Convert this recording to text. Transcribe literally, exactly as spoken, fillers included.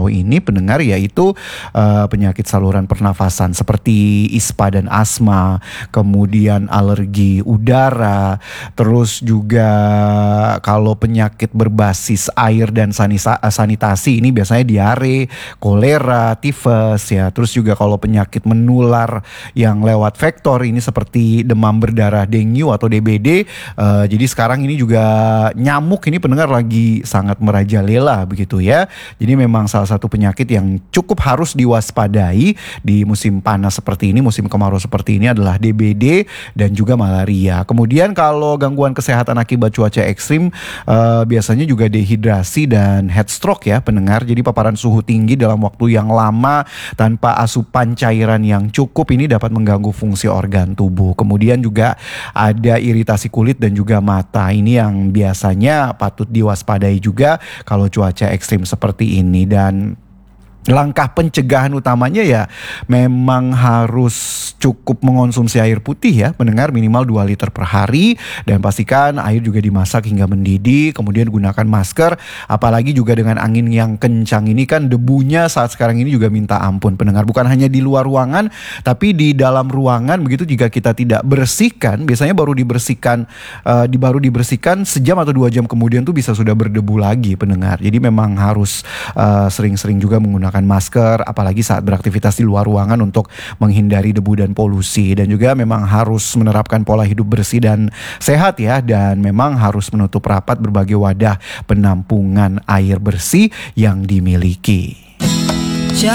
kemarau ini pendengar, yaitu uh, penyakit saluran pernafasan seperti ispa dan asma, kemudian alergi udara, terus juga kalau penyakit berbasis air dan sanisa, sanitasi ini biasanya diare, kolera, tifus ya. Terus juga kalau penyakit menular yang lewat vektor ini seperti demam berdarah dengue atau D B D. Uh, jadi sekarang ini juga nyamuk ini pendengar lagi sangat merajalela begitu ya. Jadi memang salah satu penyakit yang cukup harus diwaspadai di musim panas seperti ini, musim kemarau seperti ini adalah D B D dan juga malaria. Kemudian kalau gangguan kesehatan akibat cuaca ekstrim uh, biasanya juga dehidrasi dan heat stroke ya pendengar. Jadi paparan suhu tinggi dalam waktu yang lama tanpa asupan cairan yang cukup ini dapat mengganggu fungsi organ tubuh. Kemudian juga ada iritasi kulit dan juga mata. Ini yang biasanya patut diwaspadai juga kalau cuaca ekstrim seperti ini. Dan langkah pencegahan utamanya ya memang harus cukup mengonsumsi air putih ya pendengar, minimal dua liter per hari, dan pastikan air juga dimasak hingga mendidih. Kemudian gunakan masker, apalagi juga dengan angin yang kencang ini kan debunya saat sekarang ini juga minta ampun pendengar. Bukan hanya di luar ruangan tapi di dalam ruangan begitu, jika kita tidak bersihkan, biasanya baru dibersihkan uh, di baru dibersihkan sejam atau dua jam kemudian tuh bisa sudah berdebu lagi pendengar. Jadi memang harus uh, sering-sering juga menggunakan masker apalagi saat beraktivitas di luar ruangan untuk menghindari debu dan polusi. Dan juga memang harus menerapkan pola hidup bersih dan sehat ya, dan memang harus menutup rapat berbagai wadah penampungan air bersih yang dimiliki.